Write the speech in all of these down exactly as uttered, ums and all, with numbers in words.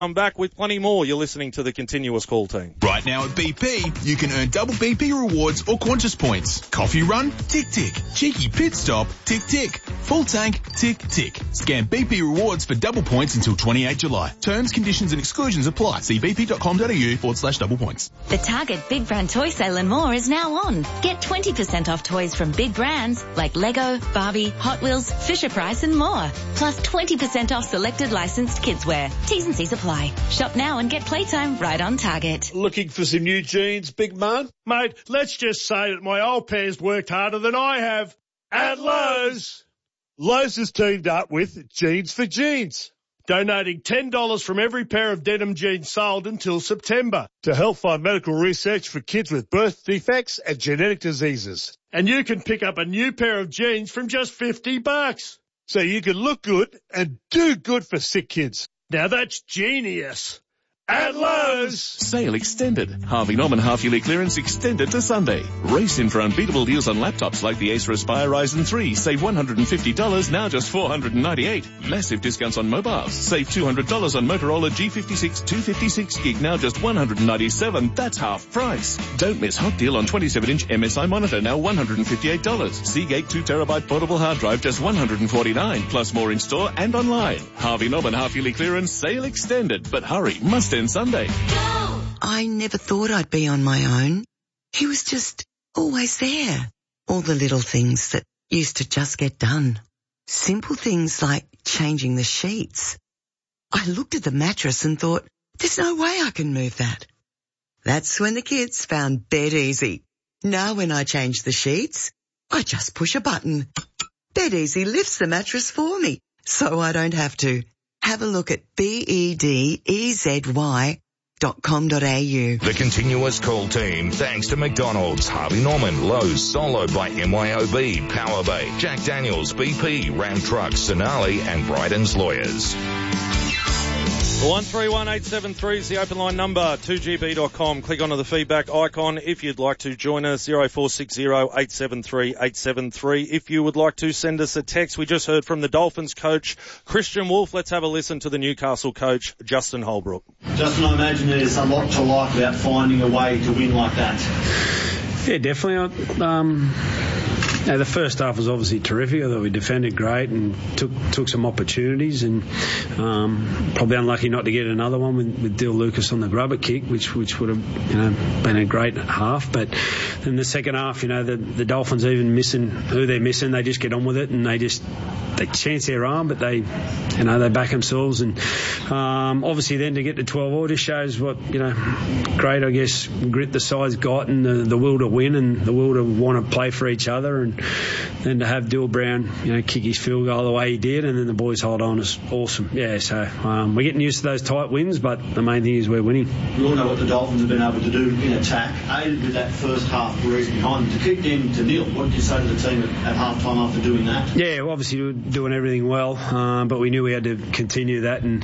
I'm back with plenty more. You're listening to the Continuous Call Team. Right now at B P, you can earn double B P rewards or Qantas points. Coffee run? Tick, tick. Cheeky pit stop? Tick, tick. Full tank? Tick, tick. Scan B P rewards for double points until twenty-eighth of July. Terms, conditions and exclusions apply. See bp.com.au forward slash double points. The Target Big Brand Toy Sale and more is now on. Get twenty percent off toys from big brands like Lego, Barbie, Hot Wheels, Fisher-Price and more. Plus twenty percent off selected licensed kidswear. T's and C's apply. Shop now and get playtime right on Target. Looking for some new jeans, big man? Mate, let's just say that my old pair's worked harder than I have. At Lowe's. Lowe's has teamed up with Jeans for Jeans, donating ten dollars from every pair of denim jeans sold until September to help fund medical research for kids with birth defects and genetic diseases. And you can pick up a new pair of jeans from just fifty bucks. So you can look good and do good for sick kids. Now that's genius. At Lowe's. Sale extended. Harvey Norman half-yearly clearance extended to Sunday. Race in for unbeatable deals on laptops like the Acer Aspire Ryzen three. Save one hundred fifty dollars, now just four hundred ninety-eight dollars. Massive discounts on mobiles. Save two hundred dollars on Motorola G fifty-six two fifty-six gig, now just one hundred ninety-seven dollars. That's half price. Don't miss hot deal on twenty-seven inch M S I monitor, now one hundred fifty-eight dollars. Seagate two terabyte portable hard drive, just one hundred forty-nine dollars. Plus more in store and online. Harvey Norman half-yearly clearance, sale extended. But hurry, must end Sunday. Go! I never thought I'd be on my own. He was just always there. All the little things that used to just get done. Simple things like changing the sheets. I looked at the mattress and thought, there's no way I can move that. That's when the kids found Bed Easy. Now when I change the sheets, I just push a button. Bed Easy lifts the mattress for me, so I don't have to. Have a look at B E D E Z Y dot com dot a u. The Continuous Call Team, thanks to McDonald's, Harvey Norman, Lowe's, Solo by M Y O B, Power Bay, Jack Daniels, B P, Ram Trucks, Sonali and Bryden's Lawyers. one three one eight seven three is the open line number, two g b dot com. Click onto the feedback icon if you'd like to join us, zero four six zero eight seven three eight seven three. If you would like to send us a text, we just heard from the Dolphins coach, Christian Wolf. Let's have a listen to the Newcastle coach, Justin Holbrook. Justin, I imagine there's a lot to like about finding a way to win like that. Yeah, definitely. Um, yeah, the first half was obviously terrific. I thought we defended great and took took some opportunities, and um, probably unlucky not to get another one with, with Dill Lucas on the grubber kick, which which would have you know been a great half. But in the second half, you know, the the Dolphins, even missing who they're missing, they just get on with it and they just they chance their arm, but they you know they back themselves. And um, obviously then to get to twelve all just shows what you know great I guess grit the side's got and the, the will to win and the will to want to play for each other. And then to have Dill Brown, you know, kick his field goal the way he did, and then the boys hold on is awesome. Yeah, so um, we're getting used to those tight wins, but the main thing is we're winning. We all know what the Dolphins have been able to do in attack, aided with that first half breeze behind them. To keep them to nil, what did you say to the team at, at half time after doing that? Yeah, well, obviously we were doing everything well, um, but we knew we had to continue that, and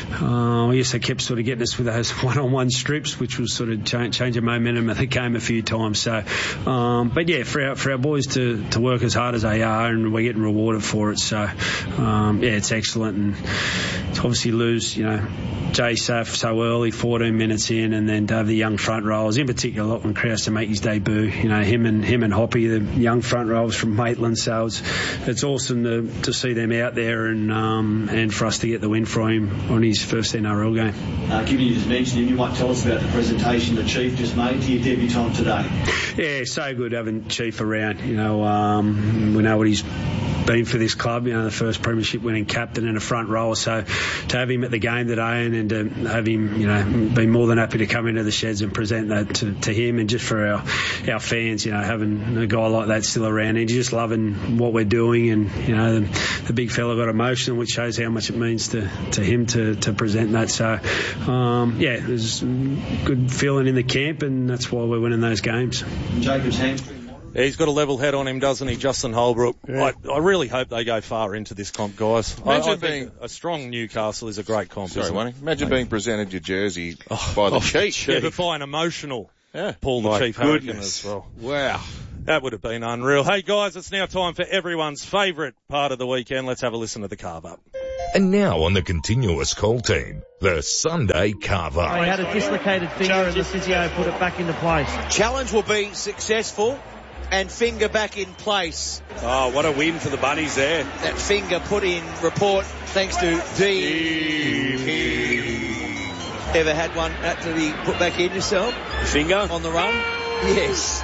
uh, I guess they kept sort of getting us with those one-on-one strips, which was sort of change, change the momentum of the game a few times. So, um, but yeah, for our for our boys to to work as hard as they are, and we're getting rewarded for it. So, um, yeah, it's excellent. And to obviously lose, you know, Jay Saf so early, fourteen minutes in, and then to have the young front rowers, in particular Lachlan Krause to make his debut. You know, him and him and Hoppy, the young front rowers from Maitland. So it's it's awesome to to see them out there, and um, and for us to get the win for him on his first N R L game. Uh, given you just mentioned him, you might tell us about the presentation the Chief just made to your debutant today. Yeah, so good having Chief around. You know, um, we know what he's been for this club, you know, the first premiership winning captain and a front rower. So to have him at the game today and, and to have him, you know, be more than happy to come into the sheds and present that to, to him, and just for our our fans, you know, having a guy like that still around and just loving what we're doing. And, you know, the, the big fella got emotional, which shows how much it means to, to him to, to present that. So, um, yeah, there's good feeling in the camp, and that's why we're winning those games. Jacob's hamstring. Yeah, he's got a level head on him, doesn't he, Justin Holbrook? Yeah. I, I really hope they go far into this comp, guys. I, I being, think a strong Newcastle is a great comp. Sorry, Wayne. Imagine Mate. being presented your jersey oh, by the oh, Chief. Yeah, but by an emotional yeah. Paul the My Chief Hurricane as well. Wow. That would have been unreal. Hey, guys, it's now time for everyone's favourite part of the weekend. Let's have a listen to the carve-up. And now on the continuous call team, the Sunday Carver. He had a dislocated finger and the physio put it back into place. Challenge will be successful and finger back in place. Oh, what a win for the Bunnies there. That finger put in report thanks to D P. Ever had one had to be put back in yourself? Finger? On the run? Yes.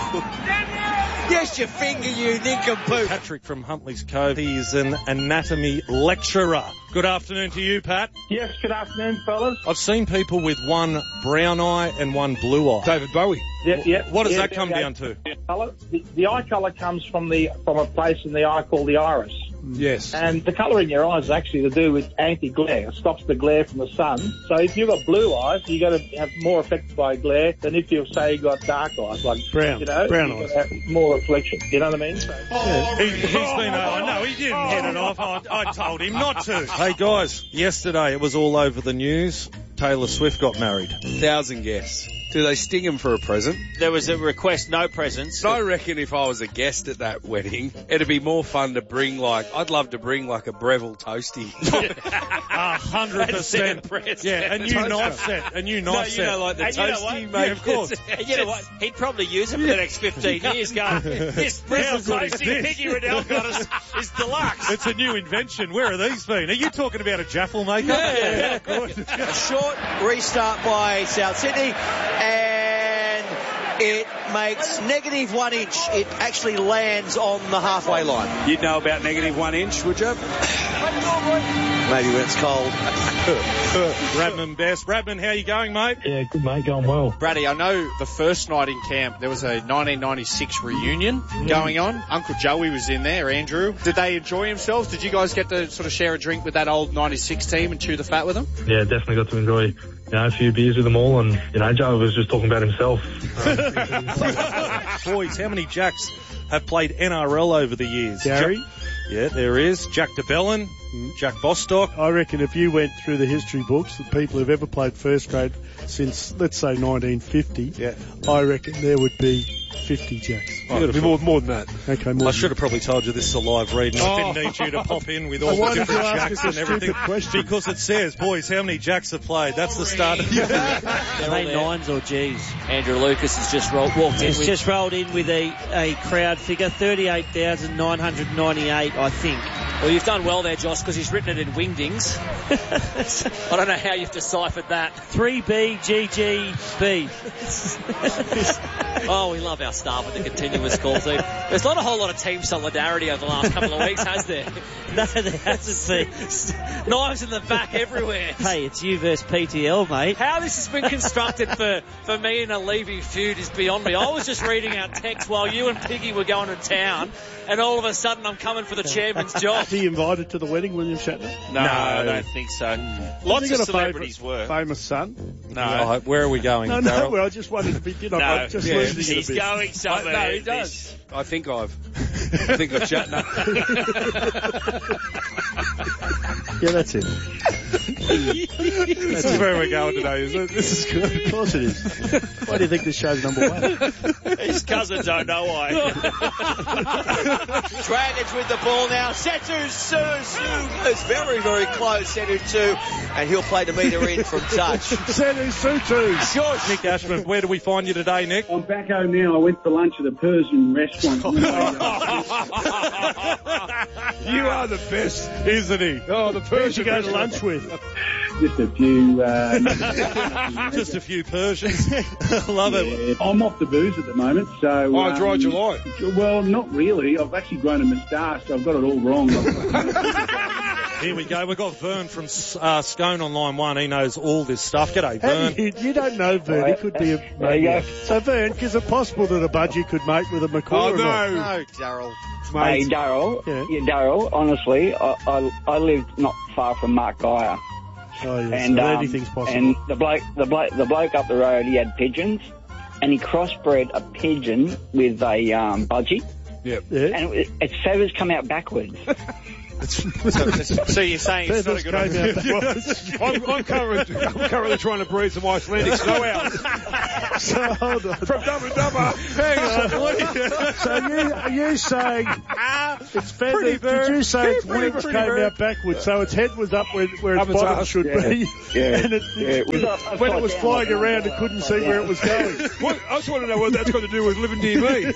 Yes, your finger, you nincompoop. Patrick from Huntley's Cove. He is an anatomy lecturer. Good afternoon to you, Pat. Yes, good afternoon, fellas. I've seen people with one brown eye and one blue eye. David Bowie. Yeah, yeah. What does yeah, that come yeah, down to? Colour. The, the eye colour comes from the from a place in the eye called the iris. Yes. And the colour in your eyes is actually to do with anti-glare. It stops the glare from the sun. So if you've got blue eyes, you're going to have more affected by glare than if you've, say, got dark eyes, like brown. You know, brown you're eyes. gonna have more reflection. You know what I mean? So, yeah. he, he's been. Uh, no, he didn't hit it off. I, I told him not to. Hey guys, yesterday it was all over the news. Taylor Swift got married. Thousand guests. Do they sting him for a present? There was a request, no presents. I reckon if I was a guest at that wedding, it'd be more fun to bring like, I'd love to bring like a Breville toasty. A hundred percent. Yeah, a new knife set. A new knife no, set. you know, like the and toasty, you know mate. Yeah, of course. And you know what? He'd probably use it for the next fifteen years going, this Breville toasty Piggy Riddell got us is deluxe. It's a new invention. Where are these been? Are you talking about a jaffle maker? Yeah, yeah, good. A short restart by South Sydney, and it makes negative one inch. It actually lands on the halfway line. You'd know about negative one inch, would you? Maybe when it's cold. Bradman Best. Bradman, how you going, mate? yeah, good mate, going well. Braddy, I know the first night in camp there was a nineteen ninety-six reunion mm. going on. Uncle Joey was in there, Andrew. Did they enjoy themselves? Did you guys get to sort of share a drink with that old ninety-six team and chew the fat with them? Yeah, definitely got to enjoy, you know, a few beers with them all, and, you know, Joe was just talking about himself. Boys, how many Jacks have played N R L over the years? Gary? Jack, yeah, there is. Jack DeBellin, mm. Jack Bostock. I reckon if you went through the history books, the people who've ever played first grade since, let's say, nineteen fifty, yeah. I reckon there would be fifty Jacks. Oh, it'd be more, more than that. Okay, more I should have probably told you this is a live read, and oh. I didn't need you to pop in with all well, the different Jacks and everything. Because it says, boys, how many Jacks have played? That's the start of the Are they nines or G's? Andrew Lucas has just rolled, walked in. He's with just rolled in with a, a crowd figure, thirty-eight thousand nine hundred ninety-eight, I think. Well, you've done well there, Josh, because he's written it in wingdings. I don't know how you've deciphered that. three B G G B. Oh, we love our staff at the continuous call team. There's not a whole lot of team solidarity over the last couple of weeks, has there? No, there hasn't been. Knives in the back everywhere. Hey, it's you versus P T L, mate. How this has been constructed for, for me and a Levy feud is beyond me. I was just reading our text while you and Piggy were going to town, and all of a sudden I'm coming for the chairman's job. He invited to the wedding, William Shatner? No, no. I don't think so. Lots of celebrities favourite, were. Famous son? No. Oh, where are we going? No, no, well, I just wondered if he did. No, I'm just yeah, losing he's it a bit. going somewhere. No, he does. I think I've. I think I've Shatner. Yeah, that's it. This is where we're going today, isn't it? This is good. Of course it is. Why do you think this show's number one? His cousins don't know why. Dragons with the ball now. Setu Su is very, very close. Setu two, and he'll play the meter in from touch. Setu Su George. Nick Ashman, where do we find you today, Nick? I'm back home now. I went for lunch at a Persian restaurant. You are the best, isn't he? Oh, the Persian you go to lunch with. Just a few... Uh, Just a few Persians. Love yeah, it. I'm off the booze at the moment, so... Oh, um, dry July. Well, not really. I've actually grown a moustache, so I've got it all wrong. Here we go. We've got Vern from uh, Scone on line one. He knows all this stuff. G'day, Vern. You, you don't know Vern. He could be a mate. So, Vern, is it possible that a budgie could mate with a McCall? Oh, no. No, Daryl. Hey, Daryl. Yeah, yeah Daryl, honestly, I, I, I lived not far from Mark Geyer. Oh, yes. And, so um, anything's possible. And the bloke, the bloke, the bloke up the road, he had pigeons, and he crossbred a pigeon with a um, budgie. Yep. Yeah. And it, its feathers come out backwards. So, so you're saying it's not a good idea? I'm, I'm, currently, I'm currently trying to breed some Icelandic snow owls. So hold on. From Dubba Dubba. Hang on. What are you... So you, are you saying it's fed, Pretty did bird. you say its Yeah, pretty wings pretty came bird. out backwards, so its head was up where, where its Up its bottom arse, should yeah. be, Yeah. and it, Yeah, it was up- when it upside was down, flying like around, it that. couldn't see where it was going. What, I just want to know what that's got to do with living D V.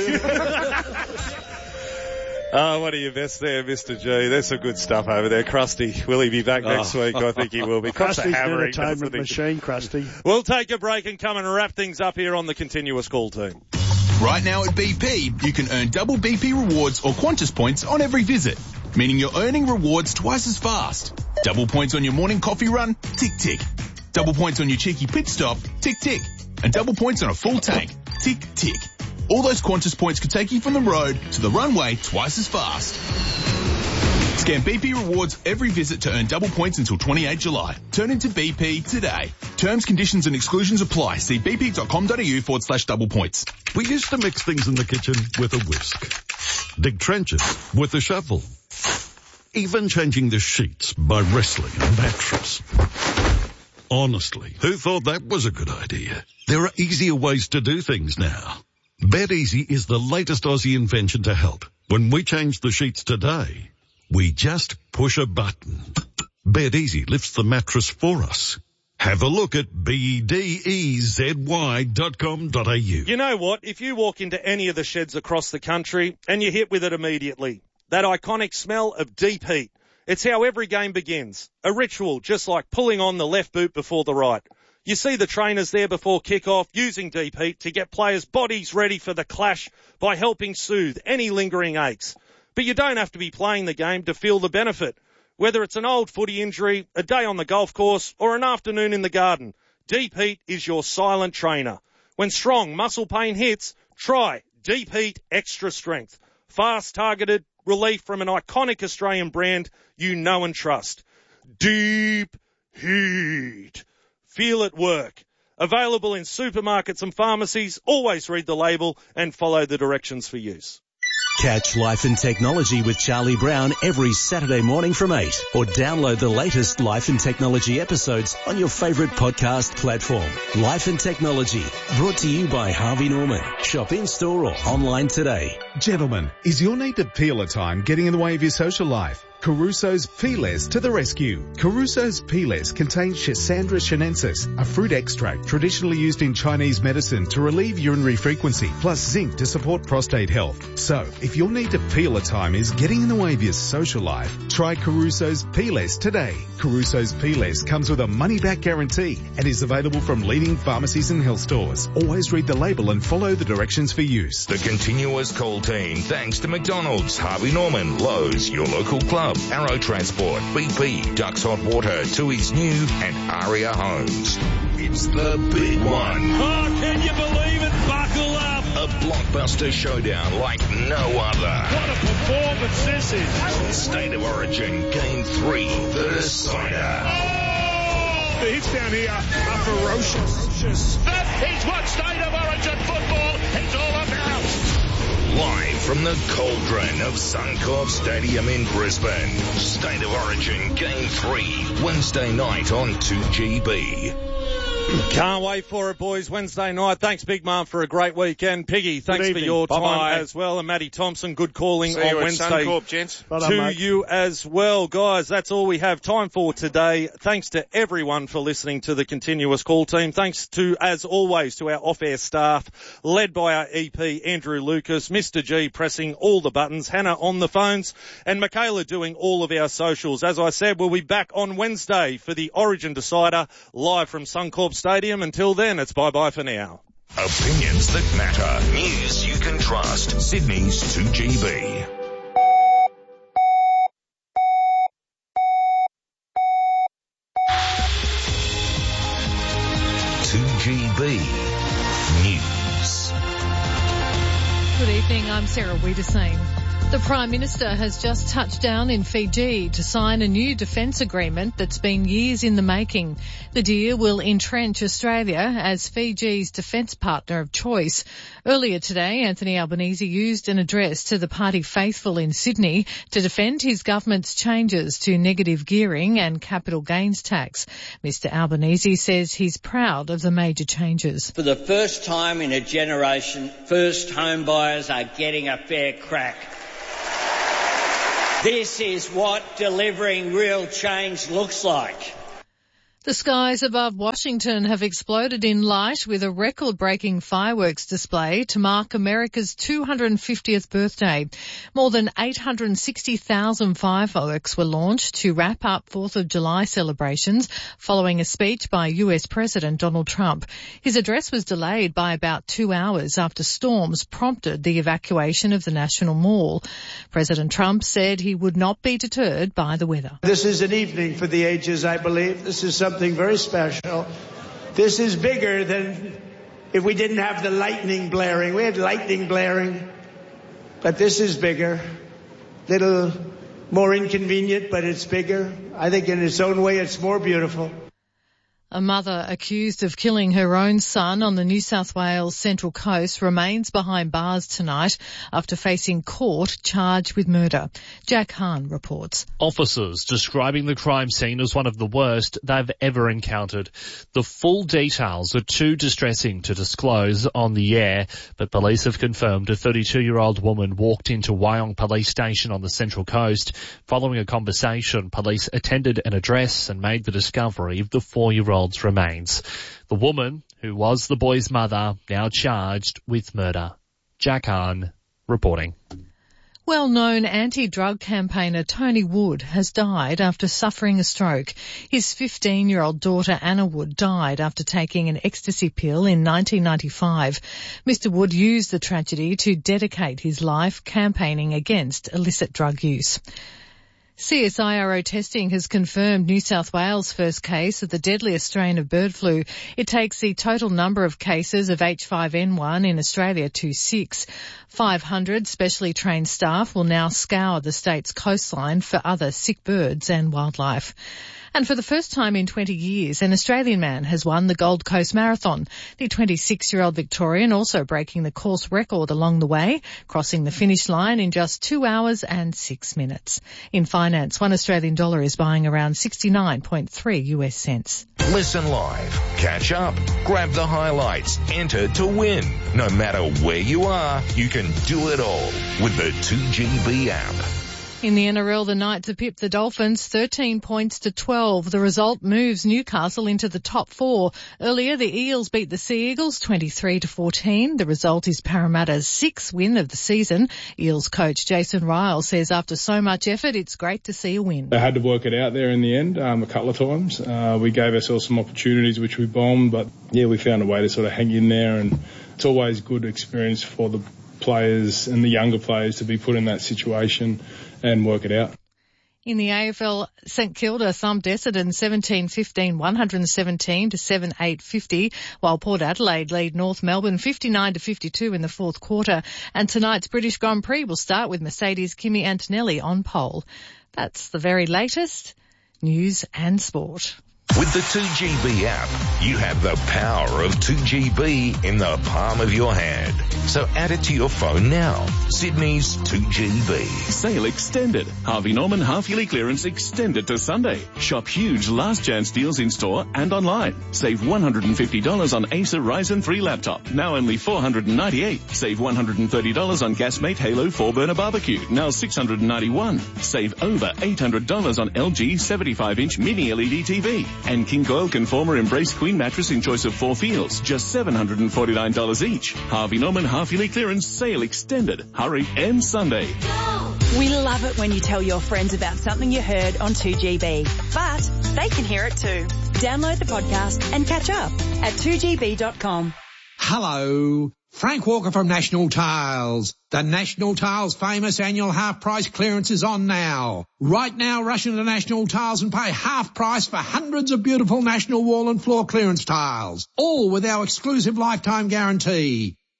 Oh, what are your best there, Mister G? There's some good stuff over there. Krusty, will he be back next Oh. week? I think he will be. Comes to Krusty's an hammering, doesn't entertainment he? machine, Krusty. We'll take a break and come and wrap things up here on the Continuous Call team. Right now at B P, you can earn double B P rewards or Qantas points on every visit, meaning you're earning rewards twice as fast. Double points on your morning coffee run, tick tick. Double points on your cheeky pit stop, tick tick. And double points on a full tank, tick tick. All those Qantas points could take you from the road to the runway twice as fast. Scan B P rewards every visit to earn double points until twenty-eighth of July. Turn into B P today. Terms, conditions and exclusions apply. See bp.com.au forward slash double points. We used to mix things in the kitchen with a whisk. Dig trenches with a shovel. Even changing the sheets by wrestling a mattress. Honestly, who thought that was a good idea? There are easier ways to do things now. BedEasy is the latest Aussie invention to help. When we change the sheets today, we just push a button. BedEasy lifts the mattress for us. Have a look at B E D E Z Y dot com dot A U. You know what? If you walk into any of the sheds across the country and you're hit with it immediately, that iconic smell of deep heat. It's how every game begins. A ritual, just like pulling on the left boot before the right. You see the trainers there before kick-off using deep heat to get players' bodies ready for the clash by helping soothe any lingering aches. But you don't have to be playing the game to feel the benefit. Whether it's an old footy injury, a day on the golf course, or an afternoon in the garden, Deep Heat is your silent trainer. When strong muscle pain hits, try Deep Heat Extra Strength. Fast, targeted relief from an iconic Australian brand you know and trust. Deep Heat. Feel it work. Available in supermarkets and pharmacies. Always read the label and follow the directions for use. Catch Life and Technology with Charlie Brown every Saturday morning from eight, or download the latest Life and Technology episodes on your favourite podcast platform. Life and Technology, brought to you by Harvey Norman. Shop in-store or online today. Gentlemen, is your need to peel a time getting in the way of your social life? Caruso's Peelers to the rescue. Caruso's Peelers contain Schisandra chinensis, a fruit extract traditionally used in Chinese medicine to relieve urinary frequency, plus zinc to support prostate health. So, if your need to peel a time is getting in the way of your social life, try Caruso's Peelers today. Caruso's Peelers comes with a money-back guarantee and is available from leading pharmacies and health stores. Always read the label and follow the directions for use. The Continuous Call team, thanks to McDonald's, Harvey Norman, Lowe's, your local club, Arrow Transport, B P, Ducks Hot Water, Tui's New, and Aria Homes. It's the big one. Oh, can you believe it? Buckle up. A blockbuster showdown like no other. What a performance this is. State of Origin, Game three, the decider. Oh, the hits down here are ferocious. That is what State of Origin football is all about. Live from the cauldron of Suncorp Stadium in Brisbane. State of Origin Game three, Wednesday night on two G B. Can't wait for it, boys. Wednesday night. Thanks, Big Mum, for a great weekend. Piggy, thanks for your time Bye-bye. as well. And Matty Thompson, good calling See on you at Wednesday Suncorp, gents. to Well done, mate. you as well. Guys, that's all we have time for today. Thanks to everyone for listening to the Continuous Call team. Thanks to, as always, to our off-air staff, led by our E P, Andrew Lucas, Mister G pressing all the buttons, Hannah on the phones, and Michaela doing all of our socials. As I said, we'll be back on Wednesday for the Origin Decider, live from Suncorp Stadium. Until then, it's bye-bye for now. Opinions that matter. News you can trust. Sydney's two G B. two G B News. Good evening, I'm Sarah Wiederseen. The Prime Minister has just touched down in Fiji to sign a new defence agreement that's been years in the making. The deal will entrench Australia as Fiji's defence partner of choice. Earlier today, Anthony Albanese used an address to the party faithful in Sydney to defend his government's changes to negative gearing and capital gains tax. Mister Albanese says he's proud of the major changes. For the first time in a generation, first home buyers are getting a fair crack. This is what delivering real change looks like. The skies above Washington have exploded in light with a record-breaking fireworks display to mark America's two hundred fiftieth birthday. More than eight hundred sixty thousand fireworks were launched to wrap up fourth of July celebrations following a speech by U S President Donald Trump. His address was delayed by about two hours after storms prompted the evacuation of the National Mall. President Trump said he would not be deterred by the weather. This is an evening for the ages, I believe. This is something Something very special. This is bigger than if we didn't have the lightning blaring. We had lightning blaring, but this is bigger. Little more inconvenient, but it's bigger. I think in its own way it's more beautiful. A mother accused of killing her own son on the New South Wales Central Coast remains behind bars tonight after facing court charged with murder. Jack Hahn reports. Officers describing the crime scene as one of the worst they've ever encountered. The full details are too distressing to disclose on the air, but police have confirmed a thirty-two-year-old woman walked into Wyong Police Station on the Central Coast. Following a conversation, police attended an address and made the discovery of the four-year-old remains. The woman, who was the boy's mother, now charged with murder. Jack Hahn reporting. Well-known anti-drug campaigner Tony Wood has died after suffering a stroke. His fifteen-year-old daughter Anna Wood died after taking an ecstasy pill in nineteen ninety-five. Mister Wood used the tragedy to dedicate his life campaigning against illicit drug use. C S I R O testing has confirmed New South Wales' first case of the deadliest strain of bird flu. It takes the total number of cases of H five N one in Australia to six. five hundred specially trained staff will now scour the state's coastline for other sick birds and wildlife. And for the first time in twenty years, an Australian man has won the Gold Coast Marathon. The twenty-six-year-old Victorian also breaking the course record along the way, crossing the finish line in just two hours and six minutes. In finance, one Australian dollar is buying around sixty-nine point three U S cents. Listen live, catch up, grab the highlights, enter to win. No matter where you are, you can do it all with the two G B app. In the N R L, the Knights have pipped the Dolphins thirteen points to twelve. The result moves Newcastle into the top four. Earlier, the Eels beat the Sea Eagles twenty-three to fourteen. The result is Parramatta's sixth win of the season. Eels coach Jason Ryle says after so much effort, it's great to see a win. They had to work it out there in the end um, a couple of times. Uh, we gave ourselves some opportunities which we bombed, but yeah, we found a way to sort of hang in there, and it's always good experience for the players and the younger players to be put in that situation and work it out. In the A F L, St Kilda thumped Essendon seventeen fifteen, one seventeen to seven eight fifty, while Port Adelaide lead North Melbourne fifty-nine to fifty-two in the fourth quarter. And tonight's British Grand Prix will start with Mercedes' Kimi Antonelli on pole. That's the very latest news and sport. With the two G B app, you have the power of two G B in the palm of your hand. So add it to your phone now. Sydney's two G B. Sale extended. Harvey Norman half-yearly clearance extended to Sunday. Shop huge last chance deals in store and online. Save one hundred fifty dollars on Acer Ryzen three laptop, now only four hundred ninety-eight dollars. Save one hundred thirty dollars on Gasmate Halo four burner barbecue, now six hundred ninety-one dollars. Save over eight hundred dollars on L G seventy-five inch mini L E D T V. And King Coil Conformer Embrace Queen mattress in choice of four feels, just seven hundred forty-nine dollars each. Harvey Norman half-yearly clearance sale extended. Hurry, ends Sunday. We love it when you tell your friends about something you heard on two G B, but they can hear it too. Download the podcast and catch up at two G B dot com. Hello, Frank Walker from National Tiles. The National Tiles famous annual half price clearance is on now. Right now, rush into National Tiles and pay half price for hundreds of beautiful National wall and floor clearance tiles, all with our exclusive lifetime guarantee.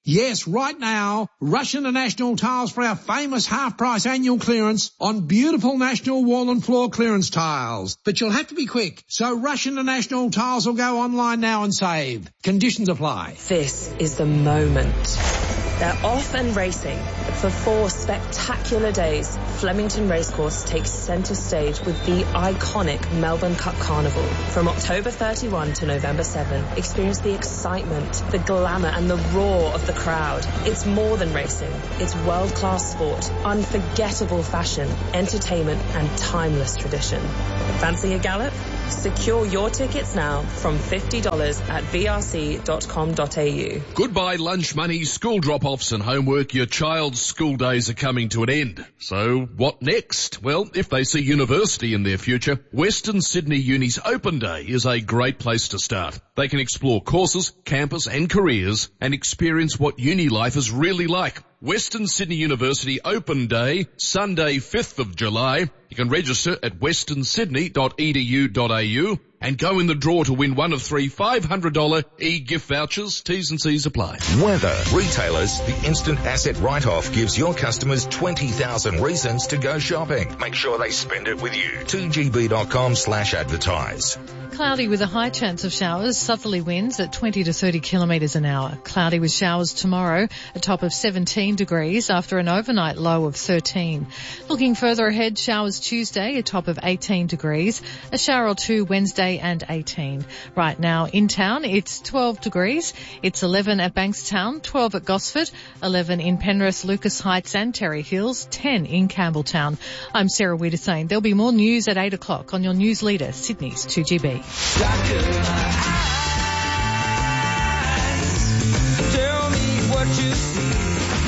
Yes, right now, rush into National Tiles for our famous half-price annual clearance on beautiful National Wall and Floor clearance tiles. But you'll have to be quick, so rush into National Tiles or go online now and save. Conditions apply. This is the moment. They're off and racing. For four spectacular days, Flemington Racecourse takes centre stage with the iconic Melbourne Cup Carnival. From October thirty-first to November seventh, experience the excitement, the glamour and the roar of the crowd. It's more than racing. It's world-class sport, unforgettable fashion, entertainment and timeless tradition. Fancy a gallop? Secure your tickets now from fifty dollars at v r c dot com dot a u. Goodbye lunch money, school drop-offs and homework. Your child's school days are coming to an end. So what next? Well, if they see university in their future, Western Sydney Uni's Open Day is a great place to start. They can explore courses, campus and careers and experience what uni life is really like. Western Sydney University Open Day, Sunday fifth of July. You can register at western sydney dot e d u dot a u and go in the draw to win one of three five hundred dollars e-gift vouchers. T's and C's apply. Weather. Retailers, the instant asset write-off gives your customers twenty thousand reasons to go shopping. Make sure they spend it with you. two g b dot com slash advertise. Cloudy with a high chance of showers. Southerly winds at twenty to thirty kilometres an hour. Cloudy with showers tomorrow, a top of seventeen degrees after an overnight low of thirteen. Looking further ahead, showers Tuesday, a top of eighteen degrees. A shower or two Wednesday and eighteen. Right now in town, it's twelve degrees. It's eleven at Bankstown, twelve at Gosford, eleven in Penrith, Lucas Heights and Terry Hills, ten in Campbelltown. I'm Sarah Wiedersane. There'll be more news at eight o'clock on your news leader, Sydney's two G B. Doctor, my eyes, tell me what you see.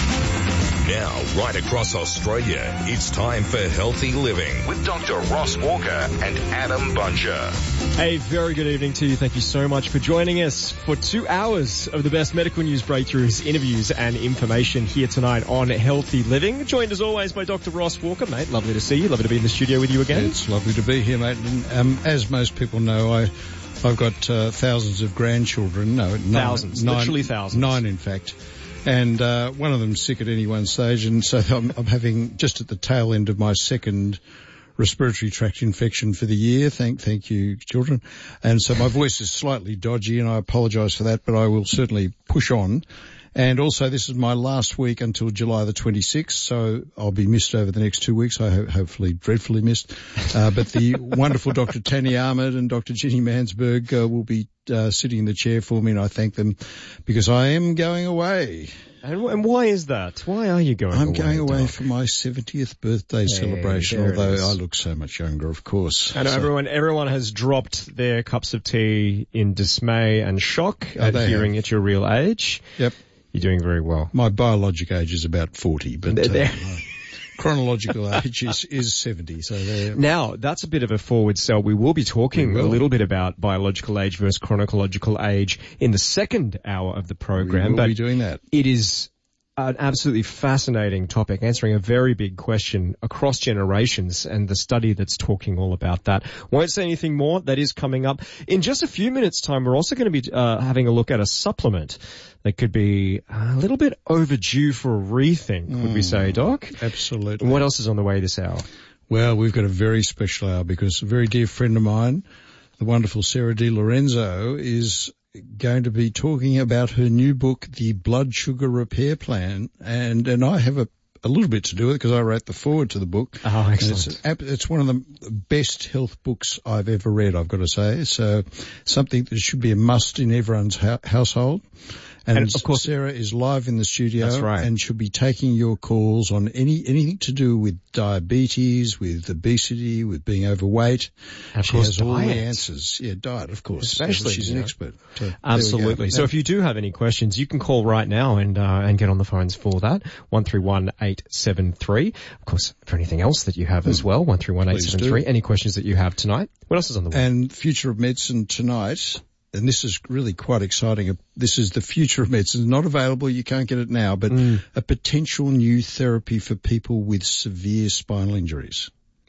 Now, right across Australia, it's time for Healthy Living with Doctor Ross Walker and Adam Buncher. A very good evening to you. Thank you so much for joining us for two hours of the best medical news breakthroughs, interviews and information here tonight on Healthy Living. Joined as always by Doctor Ross Walker. Mate, lovely to see you. Lovely to be in the studio with you again. It's lovely to be here, mate. And, um, as most people know, I, I've got uh, thousands of grandchildren. No, thousands. Nine, literally thousands. Nine, in fact. And uh, one of them's sick at any one stage, and so I'm, I'm having just at the tail end of my second respiratory tract infection for the year. Thank, thank you, children. And so my voice is slightly dodgy, and I apologise for that, but I will certainly push on. And also, this is my last week until July the twenty-sixth, so I'll be missed over the next two weeks. I ho- hopefully dreadfully missed. Uh, but the wonderful Doctor Tanya Ahmed and Doctor Ginny Mansberg uh, will be uh, sitting in the chair for me, and I thank them because I am going away. And, and why is that? Why are you going I'm away? I'm going away Doc? for my seventieth birthday hey, celebration, although I look so much younger, of course. I know so. everyone, everyone has dropped their cups of tea in dismay and shock oh, at hearing have. at your real age. Yep. You're doing very well. My biologic age is about forty, but uh, my chronological age is, is seventy. So there. Now, that's a bit of a forward sell. We will be talking will. a little bit about biological age versus chronological age in the second hour of the program. We will but be doing that. It is an absolutely fascinating topic, answering a very big question across generations, and the study that's talking all about that. Won't say anything more. That is coming up. In just a few minutes' time, we're also going to be uh, having a look at a supplement that could be a little bit overdue for a rethink, would mm, we say, Doc? Absolutely. And what else is on the way this hour? Well, we've got a very special hour because a very dear friend of mine, the wonderful Sarah Di Lorenzo, is going to be talking about her new book, The Blood Sugar Repair Plan, and and I have a, a little bit to do with it because I wrote the foreword to the book. Oh, excellent. It's, it's one of the best health books I've ever read, I've got to say, so something that should be a must in everyone's ha- household. And, and of course, Sarah is live in the studio. That's right. And she'll be taking your calls on any anything to do with diabetes, with obesity, with being overweight. And she of course, has diet. all the answers. Yeah, diet, of course. Especially, she's an know. expert. So Absolutely. So if you do have any questions, you can call right now and uh, and get on the phones for that. one three one eight seven three. Of course, for anything else that you have mm. as well, one three one eight seven three. Any questions that you have tonight? What else is on the way? And Future of Medicine tonight. And this is really quite exciting. This is the future of medicine. It's not available. You can't get it now, but mm. a potential new therapy for people with severe spinal injuries.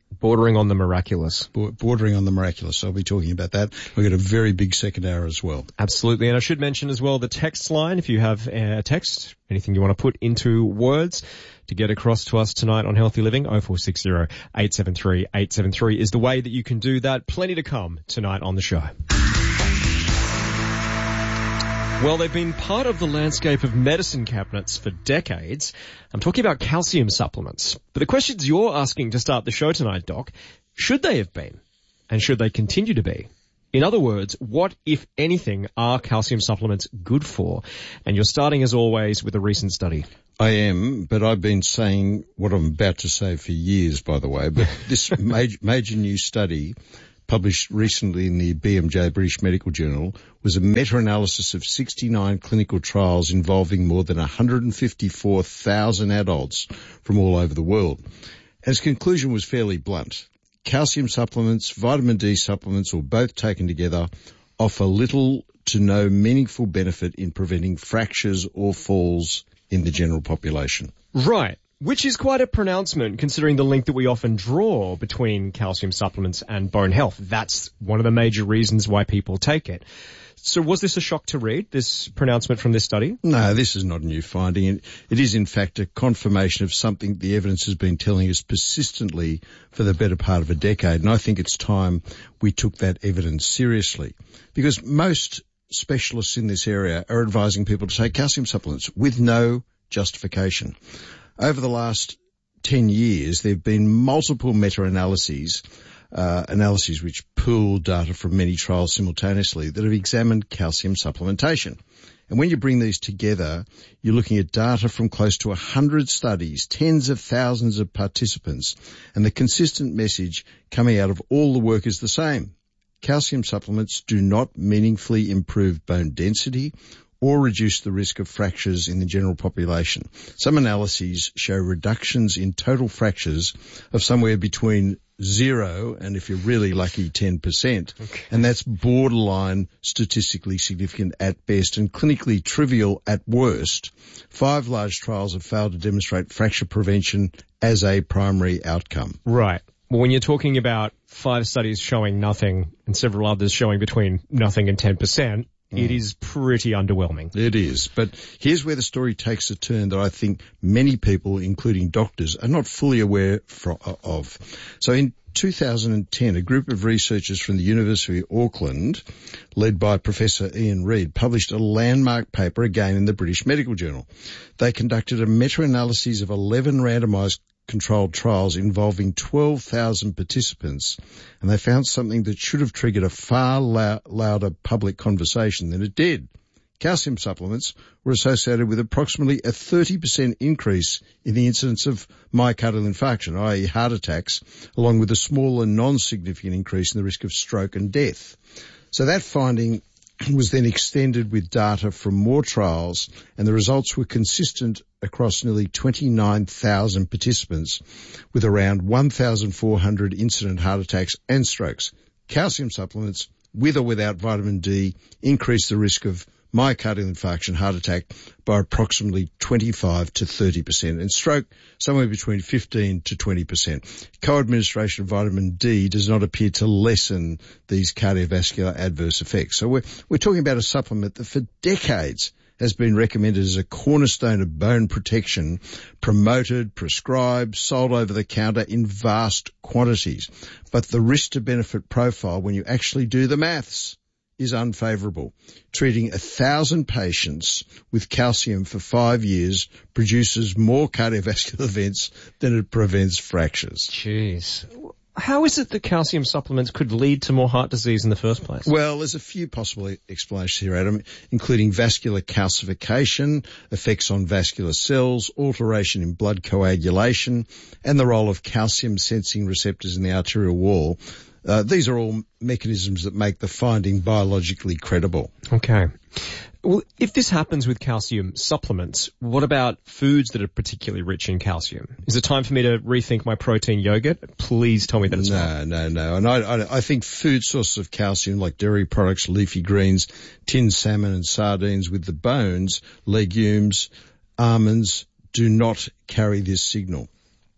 Bordering on the miraculous. Bordering on the miraculous. I'll be talking about that. We've got a very big second hour as well. Absolutely. And I should mention as well the text line, if you have a text, anything you want to put into words to get across to us tonight on Healthy Living, oh four six oh, eight seven three, eight seven three is the way that you can do that. Plenty to come tonight on the show. Well, they've been part of the landscape of medicine cabinets for decades. I'm talking about calcium supplements. But the questions you're asking to start the show tonight, Doc, should they have been? And should they continue to be? In other words, what, if anything, are calcium supplements good for? And you're starting, as always, with a recent study. I am, but I've been saying what I'm about to say for years, by the way. But this major, major new study published recently in the B M J, British Medical Journal, was a meta-analysis of sixty-nine clinical trials involving more than one hundred fifty-four thousand adults from all over the world. And its conclusion was fairly blunt. Calcium supplements, vitamin D supplements, or both taken together, offer little to no meaningful benefit in preventing fractures or falls in the general population. Right. Which is quite a pronouncement considering the link that we often draw between calcium supplements and bone health. That's one of the major reasons why people take it. So was this a shock to read, this pronouncement from this study? No, this is not a new finding. It is, in fact, a confirmation of something the evidence has been telling us persistently for the better part of a decade. And I think it's time we took that evidence seriously. Because most specialists in this area are advising people to take calcium supplements with no justification. Over the last ten years, there have been multiple meta-analyses, uh, analyses which pool data from many trials simultaneously that have examined calcium supplementation. And when you bring these together, you're looking at data from close to one hundred studies, tens of thousands of participants, and the consistent message coming out of all the work is the same. Calcium supplements do not meaningfully improve bone density or reduce the risk of fractures in the general population. Some analyses show reductions in total fractures of somewhere between zero and, if you're really lucky, ten percent. Okay. And that's borderline statistically significant at best and clinically trivial at worst. Five large trials have failed to demonstrate fracture prevention as a primary outcome. Right. Well, when you're talking about five studies showing nothing and several others showing between nothing and ten percent, it is pretty underwhelming. It is. But here's where the story takes a turn that I think many people, including doctors, are not fully aware of. So in two thousand ten, a group of researchers from the University of Auckland, led by Professor Ian Reid, published a landmark paper again in the British Medical Journal. They conducted a meta-analysis of eleven randomized controlled trials involving twelve thousand participants, and they found something that should have triggered a far lou- louder public conversation than it did. Calcium supplements were associated with approximately a thirty percent increase in the incidence of myocardial infarction, that is heart attacks, along with a small and non-significant increase in the risk of stroke and death. So that finding was then extended with data from more trials, and the results were consistent across nearly twenty-nine thousand participants with around one thousand four hundred incident heart attacks and strokes. Calcium supplements, with or without vitamin D, increase the risk of myocardial infarction, heart attack, by approximately twenty-five to thirty percent, and stroke somewhere between fifteen to twenty percent. Co-administration of vitamin D does not appear to lessen these cardiovascular adverse effects. So we're, we're talking about a supplement that for decades has been recommended as a cornerstone of bone protection, promoted, prescribed, sold over the counter in vast quantities. But the risk to benefit profile, when you actually do the maths, is unfavourable. Treating a thousand patients with calcium for five years produces more cardiovascular events than it prevents fractures. Jeez. How is it that calcium supplements could lead to more heart disease in the first place? Well, there's a few possible explanations here, Adam, including vascular calcification, effects on vascular cells, alteration in blood coagulation, and the role of calcium-sensing receptors in the arterial wall. Uh, these are all mechanisms that make the finding biologically credible. Okay. Well, if this happens with calcium supplements, what about foods that are particularly rich in calcium? Is it time for me to rethink my protein yogurt? Please tell me that it's no, not. No, no, no. And I, I, I think food sources of calcium like dairy products, leafy greens, tinned salmon and sardines with the bones, legumes, almonds do not carry this signal.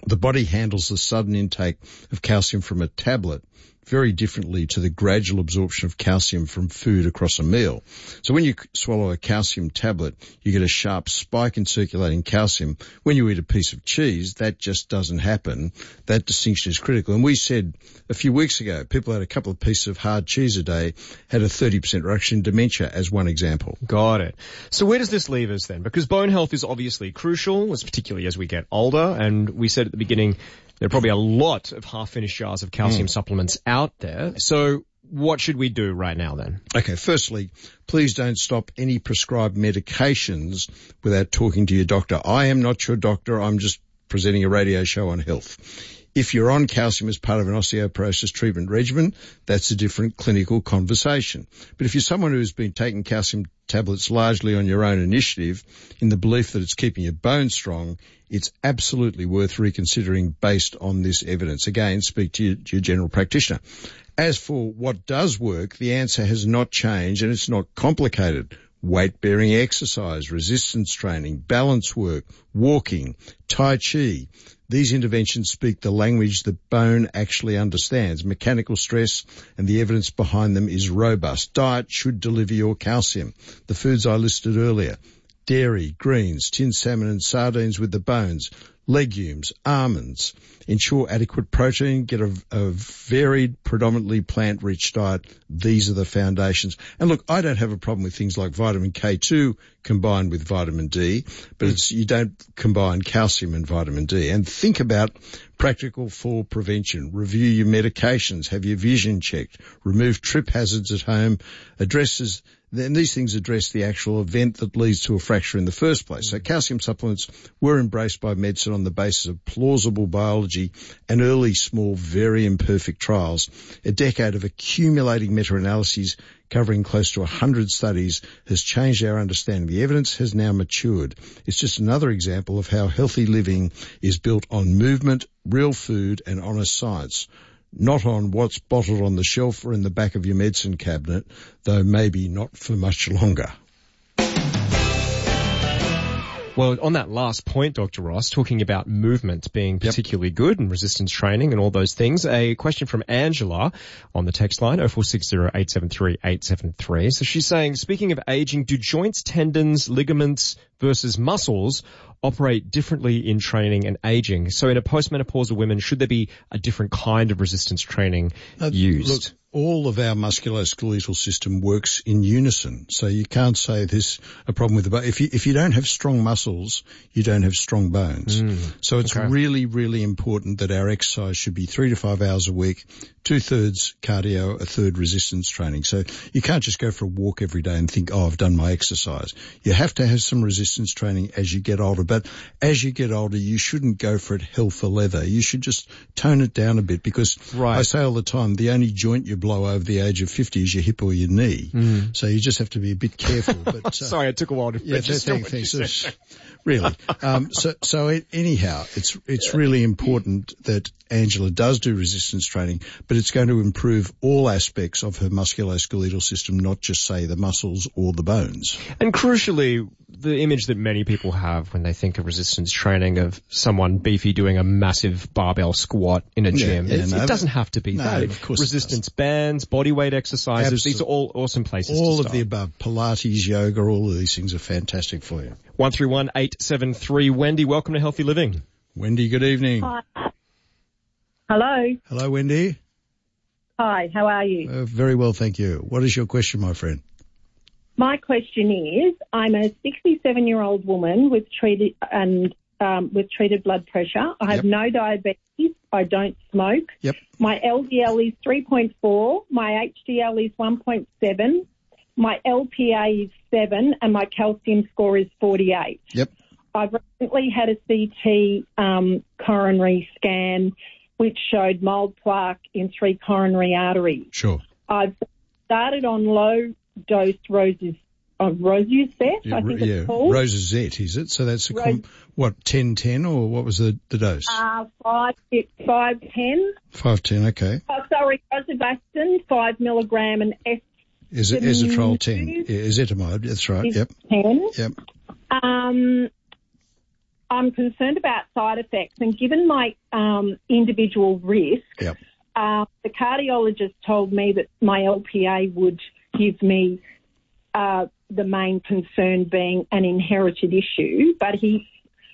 The body handles the sudden intake of calcium from a tablet very differently to the gradual absorption of calcium from food across a meal. So when you swallow a calcium tablet, you get a sharp spike in circulating calcium. When you eat a piece of cheese, that just doesn't happen. That distinction is critical. And we said a few weeks ago, people had a couple of pieces of hard cheese a day, had a thirty percent reduction in dementia as one example. Got it. So where does this leave us then? Because bone health is obviously crucial, particularly as we get older. And we said at the beginning, there are probably a lot of half-finished jars of calcium mm. supplements out there. So what should we do right now then? Okay, firstly, please don't stop any prescribed medications without talking to your doctor. I am not your doctor. I'm just presenting a radio show on health. If you're on calcium as part of an osteoporosis treatment regimen, that's a different clinical conversation. But if you're someone who's been taking calcium tablets largely on your own initiative in the belief that it's keeping your bones strong, it's absolutely worth reconsidering based on this evidence. Again, speak to your, to your general practitioner. As for what does work, the answer has not changed and it's not complicated. Weight-bearing exercise, resistance training, balance work, walking, Tai Chi. These interventions speak the language the bone actually understands. Mechanical stress and the evidence behind them is robust. Diet should deliver your calcium. The foods I listed earlier, dairy, greens, tinned salmon and sardines with the bones, legumes, almonds. Ensure adequate protein, get a, a varied, predominantly plant-rich diet. These are the foundations. And look, I don't have a problem with things like vitamin K two combined with vitamin D, but it's, you don't combine calcium and vitamin D. And think about practical fall prevention. Review your medications, have your vision checked, remove trip hazards at home, addresses then these things address the actual event that leads to a fracture in the first place. So calcium supplements were embraced by medicine on the basis of plausible biology and early, small, very imperfect trials. A decade of accumulating meta-analyses covering close to one hundred studies has changed our understanding. The evidence has now matured. It's just another example of how healthy living is built on movement, real food, and honest science. Not on what's bottled on the shelf or in the back of your medicine cabinet, though maybe not for much longer. Well, on that last point, Doctor Ross, talking about movement being particularly yep. good and resistance training and all those things, a question from Angela on the text line, oh four six oh, eight seven three, eight seven three. So she's saying, speaking of aging, do joints, tendons, ligaments versus muscles operate differently in training and aging? So in a postmenopausal women, should there be a different kind of resistance training uh, used? Look, all of our musculoskeletal system works in unison. So you can't say there's a problem with the bone. If you, if you don't have strong muscles, you don't have strong bones. Mm, so it's okay. really, really important that our exercise should be three to five hours a week, two-thirds cardio, a third resistance training. So you can't just go for a walk every day and think, oh, I've done my exercise. You have to have some resistance training as you get older. But as you get older, you shouldn't go for it hell for leather. You should just tone it down a bit because right. I say all the time, the only joint you blow over the age of fifty is your hip or your knee. Mm. So you just have to be a bit careful. But uh, Sorry, it took a while to yeah, thank, thanks. Really. Um, so, so it, anyhow, it's, it's yeah. really important that Angela does do resistance training, but it's going to improve all aspects of her musculoskeletal system, not just say the muscles or the bones. And crucially, the image that many people have when they think of resistance training of someone beefy doing a massive barbell squat in a gym. Yeah, yeah, no, it doesn't have to be no, that. Of course resistance bands, body weight exercises, Absolutely. These are all awesome places all to of start. the above. Pilates, yoga, all of these things are fantastic for you. one three one, eight seven three. Wendy, welcome to Healthy Living. Wendy, good evening. Hi. Hello. Hello, Wendy. Hi, how are you? Uh, very well, thank you. What is your question, my friend? My question is, I'm a sixty-seven-year-old woman with treated and um, with treated blood pressure. I have yep. no diabetes. I don't smoke. Yep. My L D L is three point four. My H D L is one point seven. My L P A is seven, and my calcium score is forty-eight. Yep. I've recently had a C T um, coronary scan, which showed mold plaque in three coronary arteries. Sure. I've started on low dose roses, uh, Rosuzet, yeah, I think yeah. it's called. Rosuzet, is it? So that's a Rose- com- what, ten ten, or what was the, the dose? Uh, five, five ten. five ten, okay. Oh, sorry, Rosuvastatin, five milligram, and S. Is it Ezetrol ten? Yeah, ezetamide, that's right, yep. ten. Yep. Um, I'm concerned about side effects, and given my um, individual risk, Yep. uh, the cardiologist told me that my L P A would give me uh, the main concern being an inherited issue, but he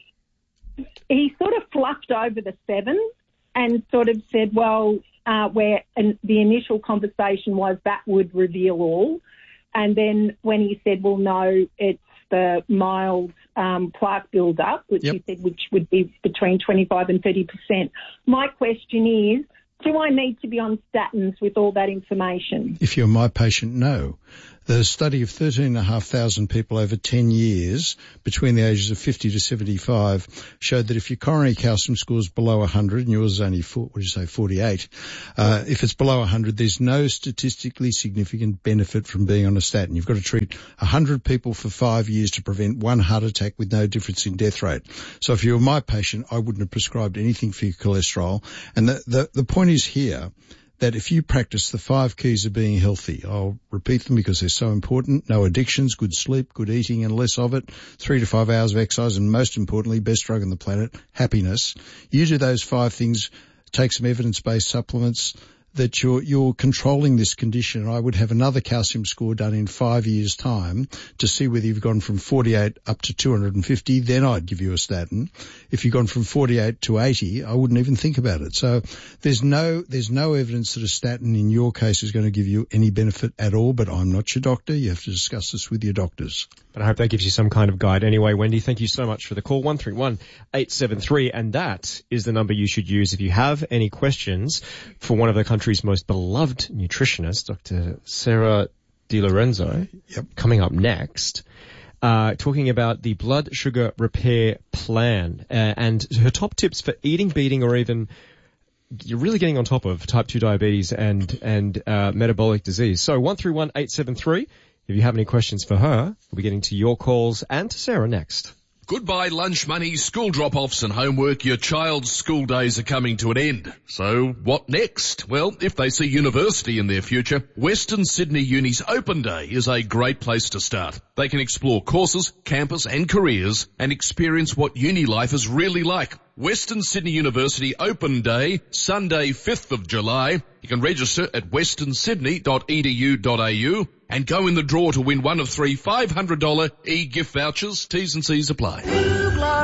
he sort of fluffed over the seven and sort of said, well, uh, where and the initial conversation was that would reveal all, and then when he said, well, no, it's the mild um, plaque build-up, which Yep. he said which would be between twenty-five and thirty percent. My question is, do I need to be on statins with all that information? If you're my patient, no. The study of thirteen thousand five hundred people over ten years between the ages of fifty to seventy-five showed that if your coronary calcium score is below one hundred, and yours is only, four, what did you say, forty-eight, uh, if it's below one hundred, there's no statistically significant benefit from being on a statin. You've got to treat one hundred people for five years to prevent one heart attack with no difference in death rate. So if you were my patient, I wouldn't have prescribed anything for your cholesterol. And the, the, the point is here, that if you practice the five keys of being healthy, I'll repeat them because they're so important. No addictions, good sleep, good eating and less of it, three to five hours of exercise, and most importantly, best drug on the planet, happiness. You do those five things, take some evidence-based supplements, that you're, you're controlling this condition. I would have another calcium score done in five years' time to see whether you've gone from forty-eight up to two hundred fifty. Then I'd give you a statin. If you've gone from forty-eight to eighty, I wouldn't even think about it. So there's no, there's no evidence that a statin in your case is going to give you any benefit at all, but I'm not your doctor. You have to discuss this with your doctors. But I hope that gives you some kind of guide. Anyway, Wendy, thank you so much for the call. one three one eight seven three, and that is the number you should use if you have any questions for one of the country's most beloved nutritionists, Doctor Sarah DiLorenzo, yep. coming up next, uh, talking about the blood sugar repair plan uh, and her top tips for eating, beating, or even you're really getting on top of type two diabetes and, and uh, metabolic disease. So one three one eight seven three. If you have any questions for her, we'll be getting to your calls and to Sarah next. Goodbye lunch money, school drop-offs and homework. Your child's school days are coming to an end. So what next? Well, if they see university in their future, Western Sydney Uni's Open Day is a great place to start. They can explore courses, campus and careers and experience what uni life is really like. Western Sydney University Open Day, Sunday fifth of July. You can register at western sydney dot e d u dot a u and go in the draw to win one of three five hundred dollars e-gift vouchers. T's and C's apply.